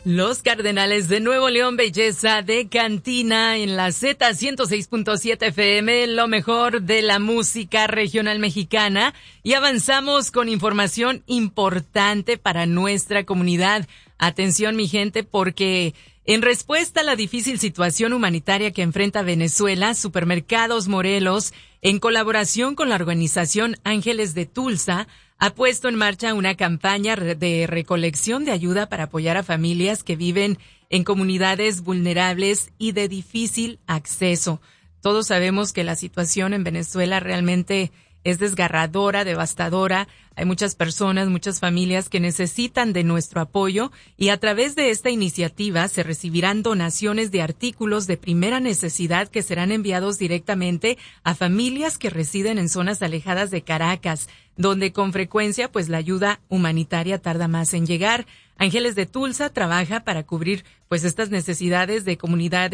Los Cardenales de Nuevo León, belleza de cantina en la Z 106.7 FM, lo mejor de la música regional mexicana. Y avanzamos con información importante para nuestra comunidad. Atención, mi gente, porque en respuesta a la difícil situación humanitaria que enfrenta Venezuela, Supermercados Morelos, en colaboración con la organización Ángeles de Tulsa, ha puesto en marcha una campaña de recolección de ayuda para apoyar a familias que viven en comunidades vulnerables y de difícil acceso. Todos sabemos que la situación en Venezuela realmente es desgarradora, devastadora. Hay muchas personas, muchas familias que necesitan de nuestro apoyo y a través de esta iniciativa se recibirán donaciones de artículos de primera necesidad que serán enviados directamente a familias que residen en zonas alejadas de Caracas, donde con frecuencia pues la ayuda humanitaria tarda más en llegar. Ángeles de Tulsa trabaja para cubrir pues estas necesidades de comunidades